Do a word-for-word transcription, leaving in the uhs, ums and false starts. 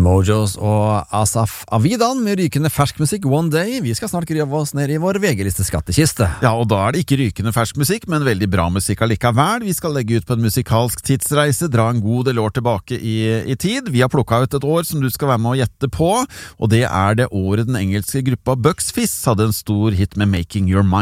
Mojos og Asaf Avidan med rykende fersk musikk One Day. Vi skal snart grave oss ned i vår V G-liste skattekiste. Ja, og da er det ikke rykende fersk musikk, men veldig bra musikk allikevel. Vi skal legge ut på en musikalsk tidsreise, dra en god del år tilbake i, i tid. Vi har plukket ut et år som du skal være med å gjette på, og det er det året den engelske gruppa Bucks Fizz hadde en stor hit med Making Your Mind.